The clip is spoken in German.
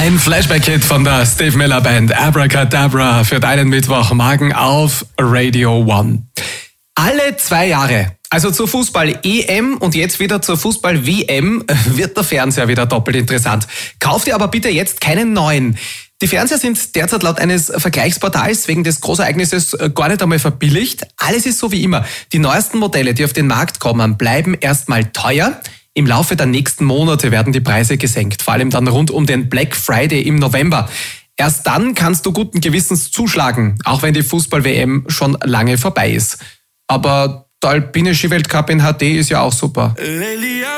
Ein Flashback-Hit von der Steve Miller Band Abracadabra für deinen Mittwochmorgen auf Radio One. Alle 2 Jahre, also zur Fußball-EM und jetzt wieder zur Fußball-WM, wird der Fernseher wieder doppelt interessant. Kauf dir aber bitte jetzt keinen neuen. Die Fernseher sind derzeit laut eines Vergleichsportals wegen des Großereignisses gar nicht einmal verbilligt. Alles ist so wie immer. Die neuesten Modelle, die auf den Markt kommen, bleiben erstmal teuer. Im Laufe der nächsten Monate werden die Preise gesenkt, vor allem dann rund um den Black Friday im November. Erst dann kannst du guten Gewissens zuschlagen, auch wenn die Fußball-WM schon lange vorbei ist. Aber der Alpine Skiweltcup in HD ist ja auch super.